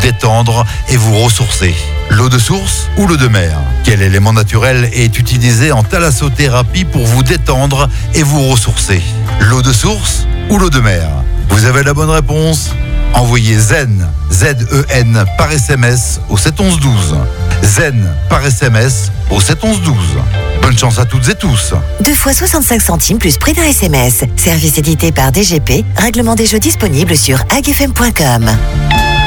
détendre et vous ressourcer. L'eau de source ou l'eau de mer? Quel élément naturel est utilisé en thalassothérapie pour vous détendre et vous ressourcer? L'eau de source ou l'eau de mer? Vous avez la bonne réponse? Envoyez ZEN, Z-E-N, par SMS au 71112. ZEN par SMS au 71112. Bonne chance à toutes et tous. 2 fois 65 centimes plus prix d'un SMS. Service édité par DGP. Règlement des jeux disponible sur agfm.com.